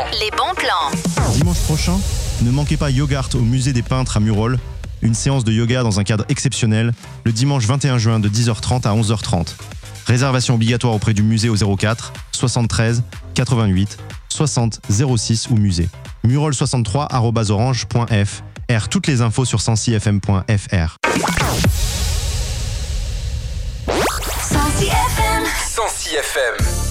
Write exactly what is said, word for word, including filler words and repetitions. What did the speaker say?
plans. Les bons plans. Dimanche prochain, ne manquez pas Yogart au musée des peintres à Murol. Une séance de yoga dans un cadre exceptionnel, le dimanche vingt et un juin de dix heures trente à onze heures trente. Réservation obligatoire auprès du musée au zéro quatre soixante-treize quatre-vingt-huit soixante zéro six ou musée. murol soixante-trois arobase orange point f r. Toutes les infos sur cent six f m point f r. cent six F M. cent six F M.